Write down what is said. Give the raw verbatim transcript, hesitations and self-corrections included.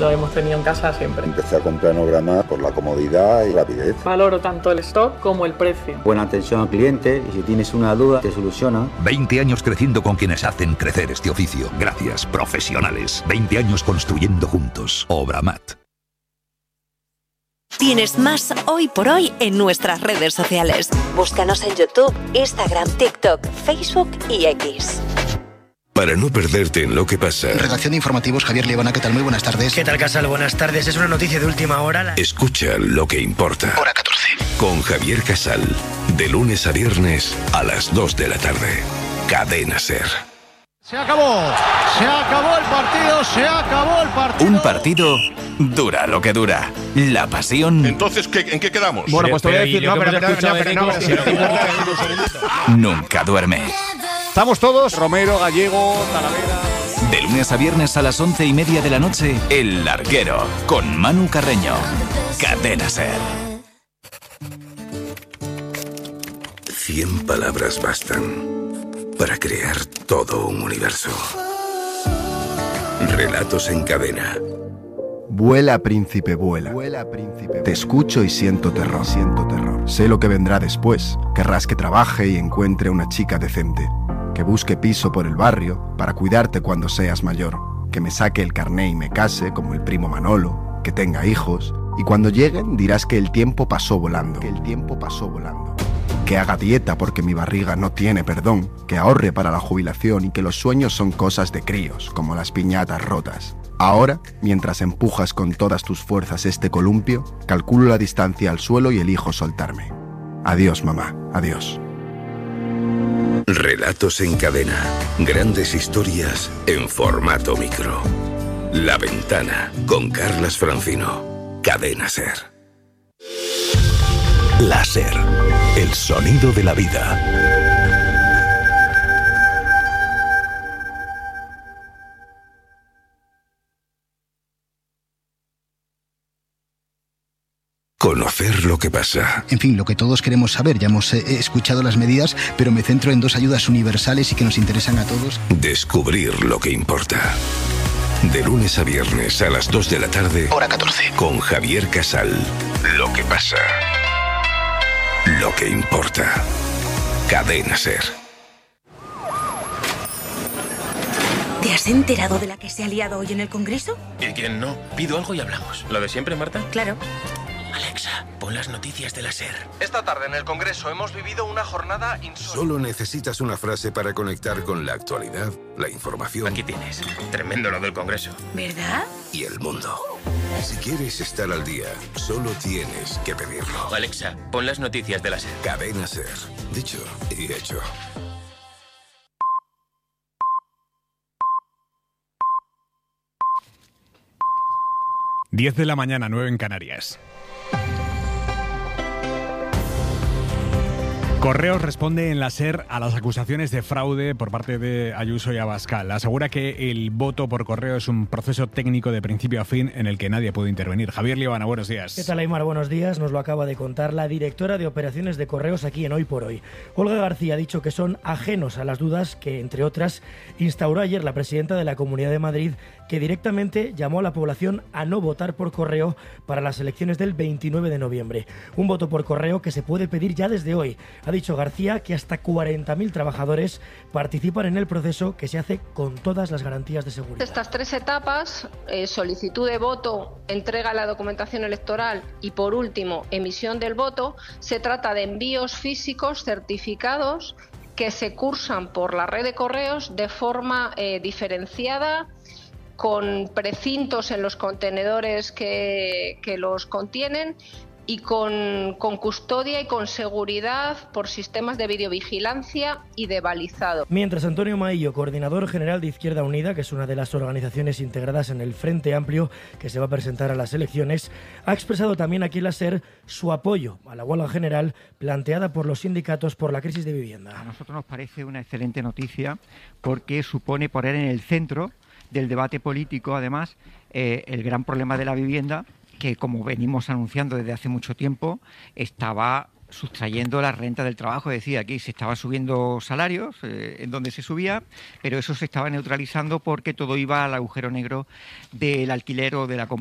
Lo hemos tenido en casa siempre. Empecé a comprar en Obramat por la comodidad y rapidez. Valoro tanto el stock como el precio. Buena atención al cliente y si tienes una duda te soluciona. veinte años creciendo con quienes hacen crecer este oficio. Gracias, profesionales. veinte años construyendo juntos. Obramat. Tienes más Hoy por Hoy en nuestras redes sociales. Búscanos en YouTube, Instagram, TikTok, Facebook y X. Para no perderte en lo que pasa. Redacción de informativos, Javier Liebana, ¿qué tal? Muy buenas tardes. ¿Qué tal, Casal? Buenas tardes. Es una noticia de última hora. La... Escucha lo que importa. Hora catorce. Con Javier Casal. De lunes a viernes a las dos de la tarde. Cadena SER. Se acabó. Se acabó el partido. Se acabó el partido. Un partido dura lo que dura. La pasión. Entonces, ¿qué, ¿en qué quedamos? Bueno, pues te voy a decir, no, pero no, pero no, nunca duerme. Estamos todos, Romero, Gallego, Talavera. De lunes a viernes a las once y media de la noche, El Larguero, con Manu Carreño. Cadena SER. Cien palabras bastan para crear todo un universo. Relatos en cadena. Vuela, príncipe, vuela. Vuela, príncipe. Te escucho y siento terror. Siento terror. Sé lo que vendrá después. Querrás que trabaje y encuentre una chica decente. Que busque piso por el barrio para cuidarte cuando seas mayor. Que me saque el carné y me case como el primo Manolo. Que tenga hijos. Y cuando lleguen dirás que el tiempo pasó volando. Que el tiempo pasó volando. Que haga dieta porque mi barriga no tiene perdón. Que ahorre para la jubilación y que los sueños son cosas de críos, como las piñatas rotas. Ahora, mientras empujas con todas tus fuerzas este columpio, calculo la distancia al suelo y elijo soltarme. Adiós, mamá. Adiós. Relatos en cadena. Grandes historias en formato micro. La Ventana, con Carlas Francino. Cadena SER. La SER. El sonido de la vida. Conocer lo que pasa. En fin, lo que todos queremos saber. Ya hemos eh, escuchado las medidas, pero me centro en dos ayudas universales y que nos interesan a todos. Descubrir lo que importa. De lunes a viernes a las dos de la tarde. Hora catorce. Con Javier Casal. Lo que pasa. Lo que importa. Cadena SER. ¿Te has enterado de la que se ha liado hoy en el Congreso? ¿Y quién no? Pido algo y hablamos. ¿Lo de siempre, Marta? Claro. Alexa, pon las noticias de la SER. Esta tarde en el Congreso hemos vivido una jornada insólita. Solo necesitas una frase para conectar con la actualidad, la información. Aquí tienes. Tremendo lo del Congreso. ¿Verdad? Y el mundo. Si quieres estar al día, solo tienes que pedirlo. Alexa, pon las noticias de la SER. Cadena SER. Dicho y hecho. diez de la mañana, nueve en Canarias. Correos responde en la SER a las acusaciones de fraude por parte de Ayuso y Abascal. Asegura que el voto por correo es un proceso técnico de principio a fin en el que nadie puede intervenir. Javier Liebana, buenos días. ¿Qué tal, Aymar? Buenos días. Nos lo acaba de contar la directora de operaciones de correos aquí en Hoy por Hoy. Olga García ha dicho que son ajenos a las dudas que, entre otras, instauró ayer la presidenta de la Comunidad de Madrid, que directamente llamó a la población a no votar por correo para las elecciones del veintinueve de noviembre. Un voto por correo que se puede pedir ya desde hoy. Ha dicho García que hasta cuarenta mil trabajadores participan en el proceso, que se hace con todas las garantías de seguridad. Estas tres etapas, eh, solicitud de voto, entrega de la documentación electoral y, por último, emisión del voto, se trata de envíos físicos certificados que se cursan por la red de correos de forma eh, diferenciada, con precintos en los contenedores que, que los contienen y con, con custodia y con seguridad por sistemas de videovigilancia y de balizado. Mientras Antonio Maillo, coordinador general de Izquierda Unida, que es una de las organizaciones integradas en el Frente Amplio que se va a presentar a las elecciones, ha expresado también aquí en la SER su apoyo a la huelga general planteada por los sindicatos por la crisis de vivienda. A nosotros nos parece una excelente noticia porque supone poner en el centro del debate político, además, eh, el gran problema de la vivienda, que, como venimos anunciando desde hace mucho tiempo, estaba sustrayendo la renta del trabajo. Es decir, aquí se estaban subiendo salarios, eh, en donde se subía, pero eso se estaba neutralizando porque todo iba al agujero negro del alquiler o de la